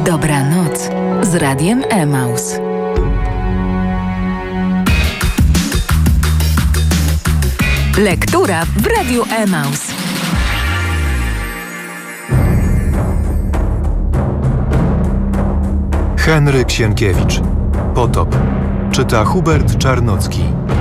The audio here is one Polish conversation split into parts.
Dobranoc z Radiem Emaus. Lektura w Radiu Emaus. Henryk Sienkiewicz. Potop. Czyta Hubert Czarnocki.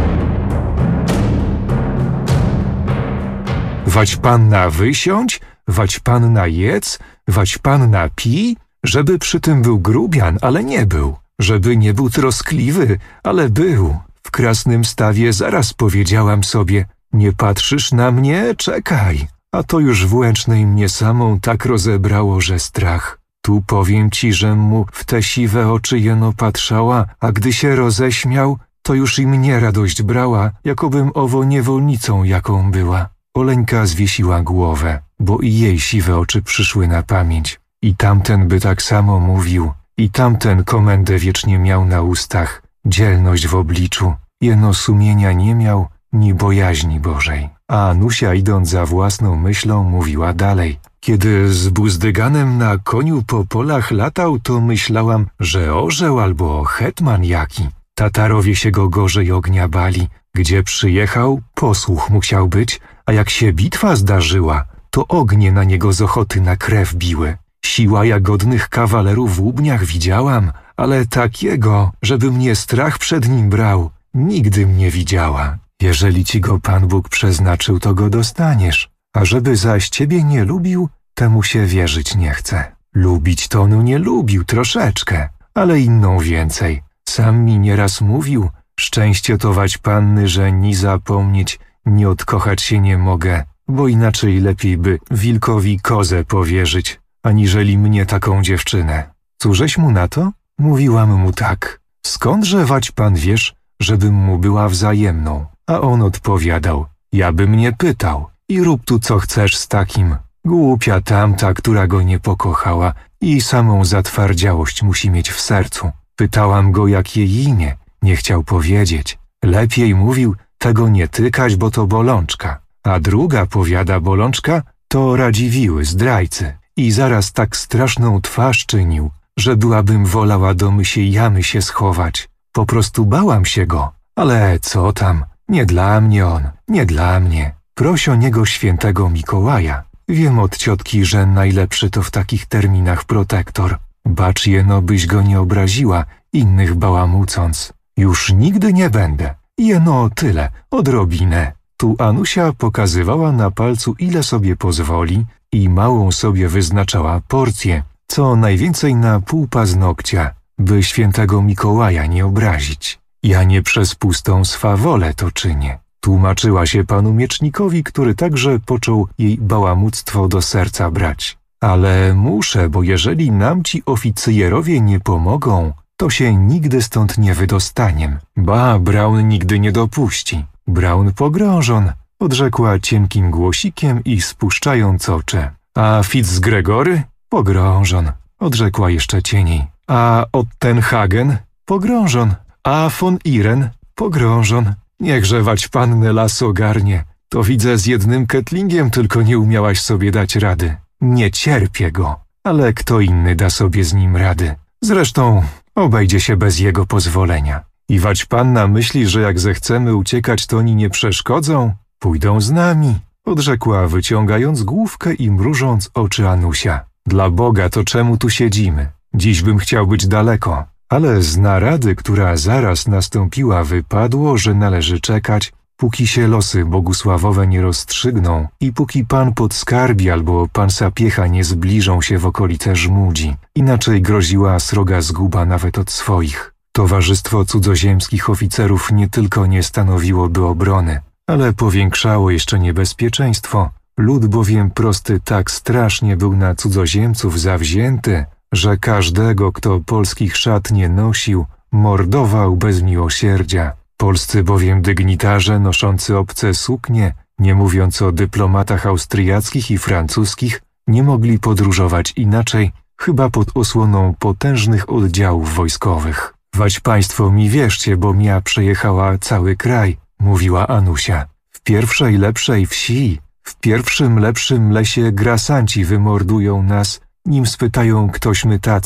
Wać panna wysiądź, wać panna jedz, wać panna pi, żeby przy tym był grubian, ale nie był, żeby nie był troskliwy, ale był. W krasnym stawie zaraz powiedziałam sobie, nie patrzysz na mnie, czekaj. A to już w Łęcznej mnie samą tak rozebrało, że strach. Tu powiem ci, żem mu w te siwe oczy jeno patrzała, a gdy się roześmiał, to już i mnie radość brała, jakobym owo niewolnicą jaką była. Oleńka zwiesiła głowę, bo i jej siwe oczy przyszły na pamięć. I tamten by tak samo mówił, i tamten komendę wiecznie miał na ustach, dzielność w obliczu, jeno sumienia nie miał, ni bojaźni Bożej. A Anusia, idąc za własną myślą, mówiła dalej. Kiedy z Buzdyganem na koniu po polach latał, to myślałam, że orzeł albo hetman jaki. Tatarowie się go gorzej ognia bali. Gdzie przyjechał, posłuch musiał być, a jak się bitwa zdarzyła, to ognie na niego z ochoty na krew biły. Siła jagodnych kawalerów w łubniach widziałam, ale takiego, żeby mnie strach przed nim brał, nigdy mnie widziała. Jeżeli ci go Pan Bóg przeznaczył, to go dostaniesz, a żeby zaś ciebie nie lubił, temu się wierzyć nie chce. Lubić to on nie lubił troszeczkę, ale inną więcej. Sam mi nieraz mówił, szczęście to wać panny, że ni zapomnieć, ni odkochać się nie mogę, bo inaczej lepiej by wilkowi kozę powierzyć, aniżeli mnie taką dziewczynę. Cóżeś mu na to? Mówiłam mu tak. Skądże wać pan wiesz, żebym mu była wzajemną? A on odpowiadał, ja bym nie pytał i rób tu co chcesz z takim. Głupia tamta, która go nie pokochała i samą zatwardziałość musi mieć w sercu. Pytałam go, jak jej imię, nie chciał powiedzieć. Lepiej mówił, tego nie tykać, bo to bolączka. A druga, powiada bolączka, to Radziwiły, zdrajcy. I zaraz tak straszną twarz czynił, że byłabym wolała do mysiej jamy się schować. Po prostu bałam się go, ale co tam, nie dla mnie on, nie dla mnie. Proś o niego świętego Mikołaja. Wiem od ciotki, że najlepszy to w takich terminach protektor. Bacz jeno, byś go nie obraziła, innych bałamucąc. Już nigdy nie będę. Jeno tyle, odrobinę. Tu Anusia pokazywała na palcu, ile sobie pozwoli i małą sobie wyznaczała porcję, co najwięcej na pół paznokcia, by świętego Mikołaja nie obrazić. Ja nie przez pustą swawolę to czynię. Tłumaczyła się panu miecznikowi, który także począł jej bałamuctwo do serca brać. Ale muszę, bo jeżeli nam ci oficyjerowie nie pomogą, to się nigdy stąd nie wydostaniem. Ba, Braun nigdy nie dopuści. Braun pogrążon, odrzekła cienkim głosikiem i spuszczając oczy. A Fitzgregory? Pogrążon, odrzekła jeszcze cieniej. A Ottenhagen? Pogrążon. A von Iren? Pogrążon. Niechże wać pannę las ogarnie. To widzę, z jednym ketlingiem tylko nie umiałaś sobie dać rady. Nie cierpię go, ale kto inny da sobie z nim rady. Zresztą obejdzie się bez jego pozwolenia. I wać panna myśli, że jak zechcemy uciekać, to oni nie przeszkodzą? Pójdą z nami, odrzekła, wyciągając główkę i mrużąc oczy Anusia. Dla Boga, to czemu tu siedzimy? Dziś bym chciał być daleko. Ale z narady, która zaraz nastąpiła, wypadło, że należy czekać, póki się losy bogusławowe nie rozstrzygną i póki pan Podskarbi albo pan Sapiecha nie zbliżą się w okolice Żmudzi. Inaczej groziła sroga zguba nawet od swoich. Towarzystwo cudzoziemskich oficerów nie tylko nie stanowiłoby obrony, ale powiększało jeszcze niebezpieczeństwo. Lud bowiem prosty tak strasznie był na cudzoziemców zawzięty, że każdego, kto polskich szat nie nosił, mordował bez miłosierdzia. Polscy bowiem dygnitarze noszący obce suknie, nie mówiąc o dyplomatach austriackich i francuskich, nie mogli podróżować inaczej, chyba pod osłoną potężnych oddziałów wojskowych. Wać państwo mi wierzcie, bo mia przejechała cały kraj, mówiła Anusia. W pierwszej lepszej wsi, w pierwszym lepszym lesie grasanci wymordują nas, nim spytają ktośmy tacy.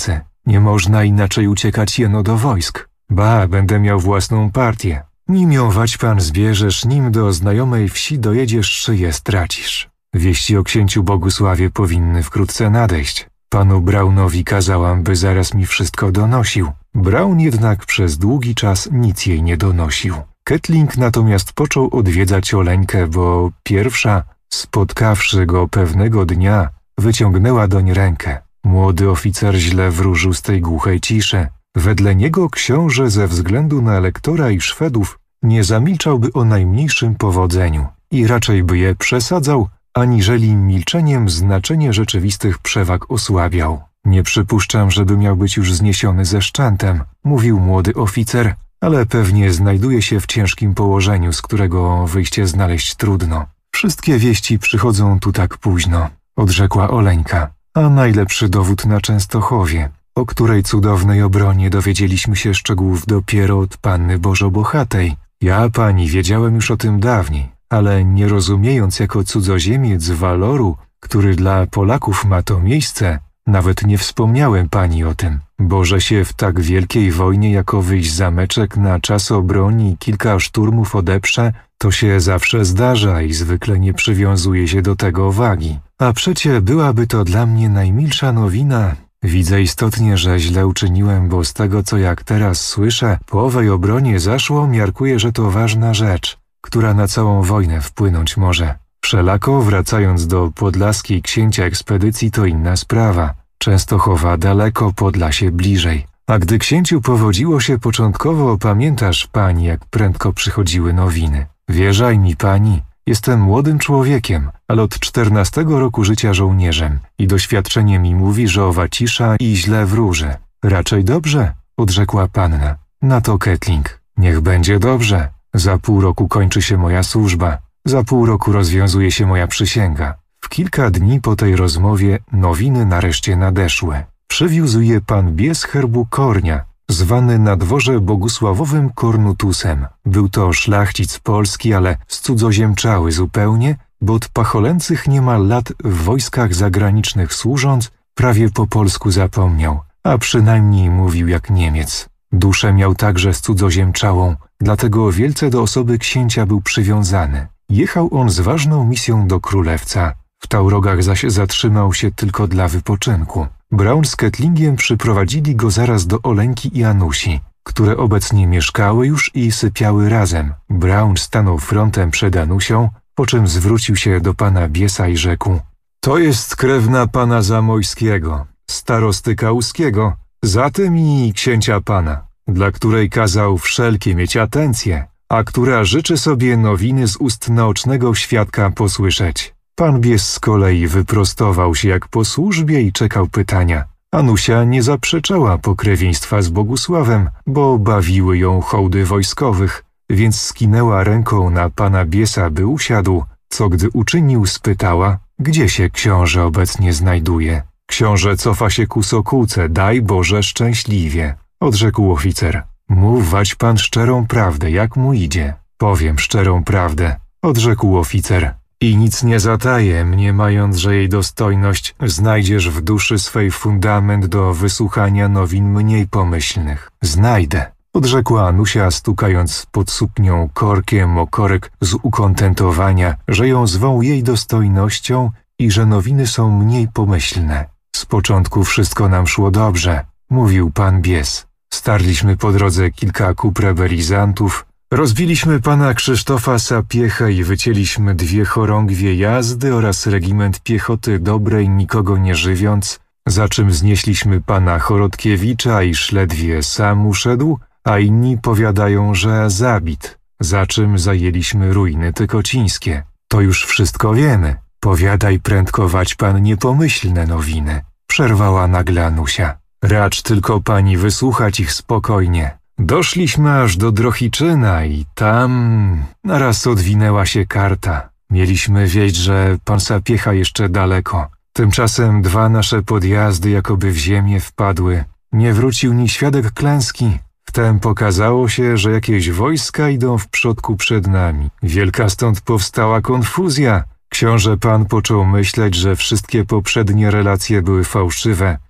Nie można inaczej uciekać jeno do wojsk. Ba, będę miał własną partię. Nim ją wać pan zbierzesz, nim do znajomej wsi dojedziesz, szyję stracisz. Wieści o księciu Bogusławie powinny wkrótce nadejść. Panu Braunowi kazałam, by zaraz mi wszystko donosił. Braun jednak przez długi czas nic jej nie donosił. Kettling natomiast począł odwiedzać Oleńkę, bo pierwsza, spotkawszy go pewnego dnia, wyciągnęła doń rękę. Młody oficer źle wróżył z tej głuchej ciszy. Wedle niego książę ze względu na elektora i Szwedów nie zamilczałby o najmniejszym powodzeniu i raczej by je przesadzał, aniżeli milczeniem znaczenie rzeczywistych przewag osłabiał. Nie przypuszczam, żeby miał być już zniesiony ze szczętem, mówił młody oficer, ale pewnie znajduje się w ciężkim położeniu, z którego wyjście znaleźć trudno. Wszystkie wieści przychodzą tu tak późno, odrzekła Oleńka, a najlepszy dowód na Częstochowie, o której cudownej obronie dowiedzieliśmy się szczegółów dopiero od panny Bożobochatej. Ja, pani, wiedziałem już o tym dawniej, ale nie rozumiejąc jako cudzoziemiec waloru, który dla Polaków ma to miejsce, nawet nie wspomniałem pani o tym, bo że się w tak wielkiej wojnie jako wyjść zameczek na czas obroni i kilka szturmów odeprze, to się zawsze zdarza i zwykle nie przywiązuje się do tego wagi. A przecie byłaby to dla mnie najmilsza nowina. Widzę istotnie, że źle uczyniłem, bo z tego, co jak teraz słyszę, po owej obronie zaszło, miarkuję, że to ważna rzecz, która na całą wojnę wpłynąć może. Wszelako, wracając do podlaskiej księcia ekspedycji, to inna sprawa. Częstochowa daleko, Podlasie bliżej. A gdy księciu powodziło się początkowo, pamiętasz, pani, jak prędko przychodziły nowiny. Wierzaj mi, pani, jestem młodym człowiekiem, ale od 14 roku życia żołnierzem i doświadczenie mi mówi, że owa cisza i źle wróży. Raczej dobrze, odrzekła panna. Na to Kettling. Niech będzie dobrze. Za pół roku kończy się moja służba. Za pół roku rozwiązuje się moja przysięga. W kilka dni po tej rozmowie nowiny nareszcie nadeszły. Przywiózł je pan Bies herbu Kornia, zwany na dworze bogusławowym Kornutusem. Był to szlachcic polski, ale cudzoziemczały zupełnie, bo od pacholęcych niemal lat w wojskach zagranicznych służąc, prawie po polsku zapomniał, a przynajmniej mówił jak Niemiec. Duszę miał także cudzoziemczałą, dlatego wielce do osoby księcia był przywiązany. Jechał on z ważną misją do królewca. W Taurogach zaś zatrzymał się tylko dla wypoczynku. Braun z Kettlingiem przyprowadzili go zaraz do Oleńki i Anusi, które obecnie mieszkały już i sypiały razem. Braun stanął frontem przed Anusią, po czym zwrócił się do pana Biesa i rzekł: to jest krewna pana Zamojskiego, starosty Kałuskiego, zatem i księcia pana, dla której kazał wszelkie mieć atencję, a która życzy sobie nowiny z ust naocznego świadka posłyszeć. Pan Bies z kolei wyprostował się jak po służbie i czekał pytania. Anusia nie zaprzeczała pokrewieństwa z Bogusławem, bo bawiły ją hołdy wojskowych, więc skinęła ręką na pana Biesa, by usiadł, co gdy uczynił, spytała, gdzie się książę obecnie znajduje. Książę cofa się ku Sokółce, daj Boże szczęśliwie, odrzekł oficer. Mów wać pan szczerą prawdę, jak mu idzie. Powiem szczerą prawdę, odrzekł oficer. I nic nie zataję, mniemając, że jej dostojność znajdziesz w duszy swej fundament do wysłuchania nowin mniej pomyślnych. Znajdę, odrzekła Anusia, stukając pod suknią korkiem o korek z ukontentowania, że ją zwą jej dostojnością i że nowiny są mniej pomyślne. Z początku wszystko nam szło dobrze, mówił pan Bies. Starliśmy po drodze kilka kup rebelizantów, rozbiliśmy pana Krzysztofa Sapiechę i wycięliśmy 2 chorągwie jazdy oraz regiment piechoty dobrej, nikogo nie żywiąc, za czym znieśliśmy pana Chorodkiewicza, iż ledwie sam uszedł, a inni powiadają, że zabit, za czym zajęliśmy ruiny tykocińskie. To już wszystko wiemy. Powiadaj prędko wać pan niepomyślne nowiny, przerwała nagle Anusia. Racz tylko pani wysłuchać ich spokojnie. Doszliśmy aż do Drohiczyna i tam naraz odwinęła się karta. Mieliśmy wieść, że pan Sapiecha jeszcze daleko. Tymczasem 2 nasze podjazdy jakoby w ziemię wpadły. Nie wrócił ni świadek klęski. Wtem pokazało się, że jakieś wojska idą w przodku przed nami. Wielka stąd powstała konfuzja. Książę pan począł myśleć, że wszystkie poprzednie relacje były fałszywe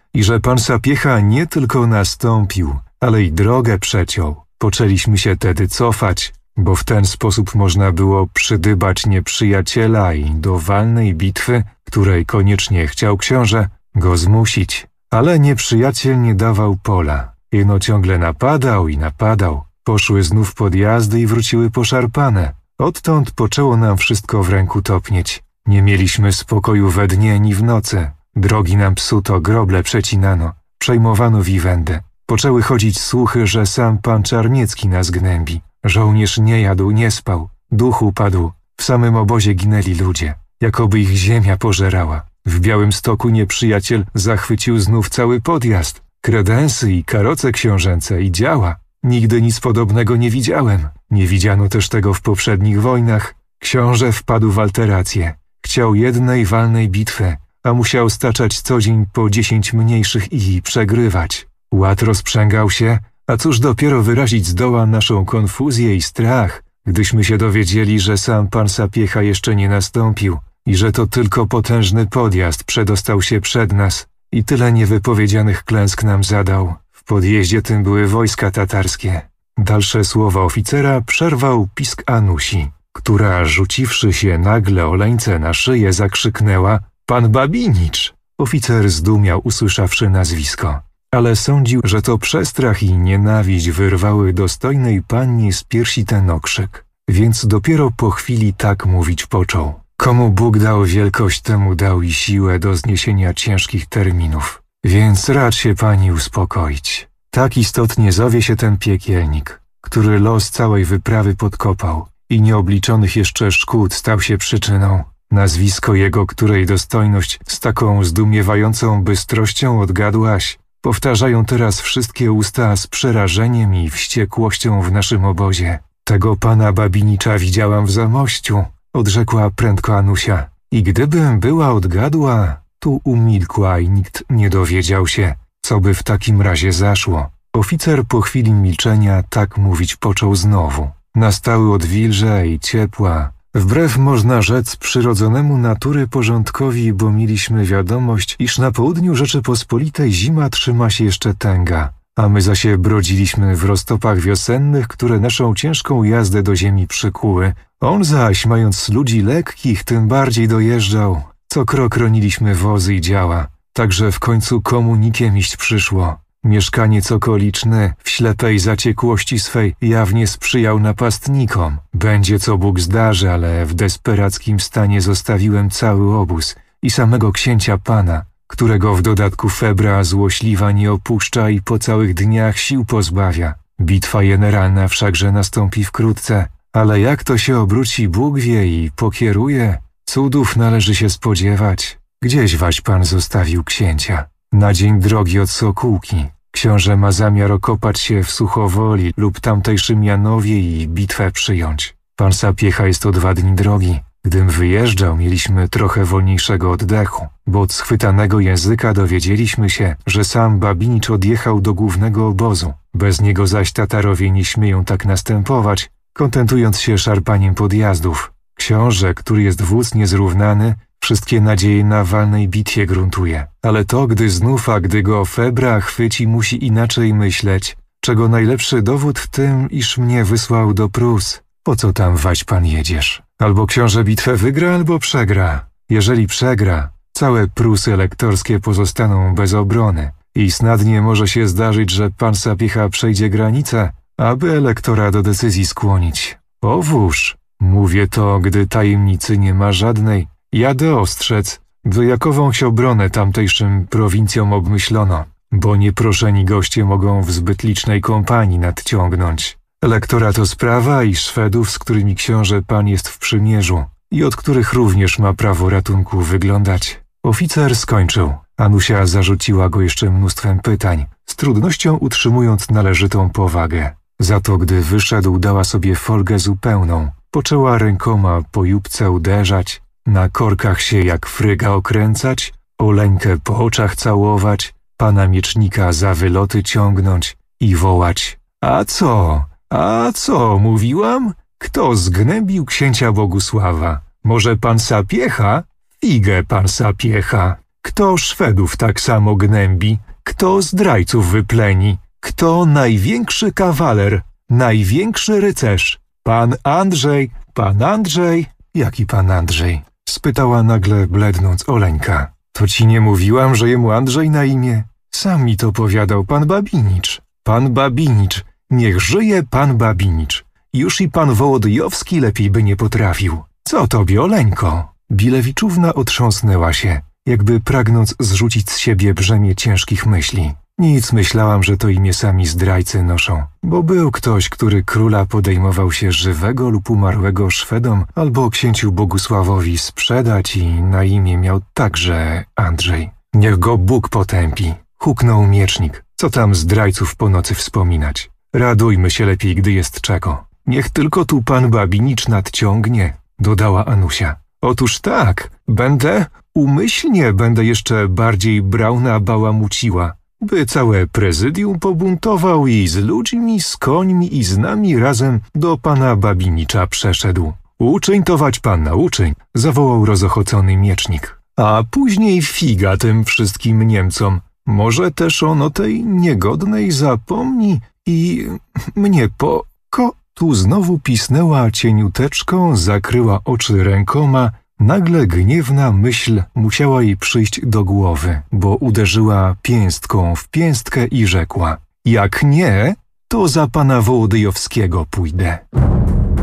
i że pan Sapiecha nie tylko nastąpił, ale i drogę przeciął. Poczęliśmy się tedy cofać, bo w ten sposób można było przydybać nieprzyjaciela i do walnej bitwy, której koniecznie chciał książę, go zmusić. Ale nieprzyjaciel nie dawał pola. Jeno ciągle napadał i napadał. Poszły znów podjazdy i wróciły poszarpane. Odtąd poczęło nam wszystko w ręku topnieć. Nie mieliśmy spokoju we dnie ani w nocy. Drogi nam psuto, groble przecinano, przejmowano wiwędy. Poczęły chodzić słuchy, że sam pan Czarniecki nas gnębi. Żołnierz nie jadł, nie spał, duch upadł. W samym obozie ginęli ludzie, jakoby ich ziemia pożerała. W Białymstoku nieprzyjaciel zachwycił znów cały podjazd, kredensy i karoce książęce i działa. Nigdy nic podobnego nie widziałem. Nie widziano też tego w poprzednich wojnach. Książę wpadł w alterację. Chciał jednej walnej bitwy, a musiał staczać co dzień po 10 mniejszych i przegrywać. Ład rozprzęgał się, a cóż dopiero wyrazić zdoła naszą konfuzję i strach, gdyśmy się dowiedzieli, że sam pan Sapiecha jeszcze nie nastąpił i że to tylko potężny podjazd przedostał się przed nas i tyle niewypowiedzianych klęsk nam zadał. W podjeździe tym były wojska tatarskie. Dalsze słowa oficera przerwał pisk Anusi, która, rzuciwszy się nagle Oleńce na szyję, zakrzyknęła: pan Babinicz! Oficer zdumiał, usłyszawszy nazwisko, ale sądził, że to przestrach i nienawiść wyrwały dostojnej pannie z piersi ten okrzyk, więc dopiero po chwili tak mówić począł: komu Bóg dał wielkość, temu dał i siłę do zniesienia ciężkich terminów, więc racz się pani uspokoić. Tak istotnie zowie się ten piekielnik, który los całej wyprawy podkopał i nieobliczonych jeszcze szkód stał się przyczyną. Nazwisko jego, której dostojność z taką zdumiewającą bystrością odgadłaś, powtarzają teraz wszystkie usta z przerażeniem i wściekłością w naszym obozie. Tego pana Babinicza widziałam w Zamościu, odrzekła prędko Anusia. I gdybym była odgadła, tu umilkła i nikt nie dowiedział się, co by w takim razie zaszło. Oficer po chwili milczenia tak mówić począł znowu. Nastały odwilże i ciepła, wbrew można rzec przyrodzonemu natury porządkowi, bo mieliśmy wiadomość, iż na południu Rzeczypospolitej zima trzyma się jeszcze tęga, a my zaś brodziliśmy w roztopach wiosennych, które naszą ciężką jazdę do ziemi przykuły. On zaś, mając ludzi lekkich, tym bardziej dojeżdżał. Co krok roniliśmy wozy i działa, także w końcu komunikiem iść przyszło. Mieszkaniec okoliczny w ślepej zaciekłości swej jawnie sprzyjał napastnikom. Będzie co Bóg zdarzy, ale w desperackim stanie zostawiłem cały obóz i samego księcia pana, którego w dodatku febra złośliwa nie opuszcza i po całych dniach sił pozbawia. Bitwa generalna wszakże nastąpi wkrótce, ale jak to się obróci, Bóg wie i pokieruje. Cudów należy się spodziewać. Gdzieś waś pan zostawił księcia? Na dzień drogi od Sokółki. Książę ma zamiar okopać się w Suchowoli lub tamtejszym Janowie i bitwę przyjąć. Pan Sapiecha jest o 2 dni drogi. Gdym wyjeżdżał, mieliśmy trochę wolniejszego oddechu, bo od schwytanego języka dowiedzieliśmy się, że sam Babinicz odjechał do głównego obozu. Bez niego zaś Tatarowie nie śmieją tak następować, kontentując się szarpaniem podjazdów. Książę, który jest wódz niezrównany, wszystkie nadzieje na walnej bitwie gruntuje. Ale to, gdy go febra chwyci, musi inaczej myśleć, czego najlepszy dowód w tym, iż mnie wysłał do Prus. Po co tam waś pan jedziesz? Albo książę bitwę wygra, albo przegra. Jeżeli przegra, całe Prusy elektorskie pozostaną bez obrony i snadnie może się zdarzyć, że pan Sapiecha przejdzie granicę, aby elektora do decyzji skłonić. Owóż, mówię to, gdy tajemnicy nie ma żadnej. Jadę ostrzec, by jakowąś obronę tamtejszym prowincjom obmyślono, bo nieproszeni goście mogą w zbyt licznej kompanii nadciągnąć. Elektora to sprawa i Szwedów, z którymi książę pan jest w przymierzu i od których również ma prawo ratunku wyglądać. Oficer skończył. Anusia zarzuciła go jeszcze mnóstwem pytań, z trudnością utrzymując należytą powagę. Za to, gdy wyszedł, dała sobie folgę zupełną. Poczęła rękoma po jubce uderzać, na korkach się jak fryga okręcać, Oleńkę po oczach całować, pana miecznika za wyloty ciągnąć i wołać: A co, mówiłam? Kto zgnębił księcia Bogusława? Może pan Sapiecha? Figę pan Sapiecha. Kto Szwedów tak samo gnębi? Kto zdrajców wypleni? Kto największy kawaler, największy rycerz? Pan Andrzej, pan Andrzej. Jaki pan Andrzej? Spytała nagle blednąc Oleńka. To ci nie mówiłam, że jemu Andrzej na imię? Sam mi to powiadał pan Babinicz. Pan Babinicz, niech żyje pan Babinicz. Już i pan Wołodyjowski lepiej by nie potrafił. Co tobie, Oleńko? Bilewiczówna otrząsnęła się, jakby pragnąc zrzucić z siebie brzemię ciężkich myśli. Nic, myślałam, że to imię sami zdrajcy noszą, bo był ktoś, który króla podejmował się żywego lub umarłego Szwedom albo księciu Bogusławowi sprzedać i na imię miał także Andrzej. Niech go Bóg potępi, huknął miecznik. Co tam zdrajców po nocy wspominać? Radujmy się lepiej, gdy jest czego. Niech tylko tu pan Babinicz nadciągnie, dodała Anusia. Otóż tak, umyślnie będę jeszcze bardziej Brauna bałamuciła, by całe prezydium pobuntował i z ludźmi, z końmi i z nami razem do pana Babinicza przeszedł. Uczyń tować pana, uczyń, zawołał rozochocony miecznik. A później figa tym wszystkim Niemcom. Może też on o tej niegodnej zapomni i mnie Tu znowu pisnęła cieniuteczką, zakryła oczy rękoma. Nagle gniewna myśl musiała jej przyjść do głowy, bo uderzyła pięstką w pięstkę i rzekła: jak nie, to za pana Wołodyjowskiego pójdę.